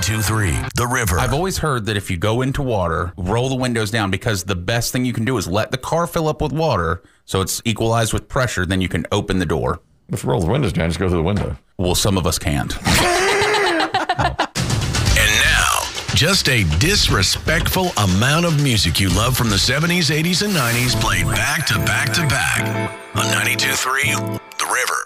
92.3 The River. I've always heard that if you go into water, roll the windows down, because the best thing you can do is let the car fill up with water so it's equalized with pressure. Then you can open the door. If you roll the windows down, just go through the window. Well, some of us can't. And now, just a disrespectful amount of music you love from the 70s, 80s, and 90s played back to back to back on 92.3 The River.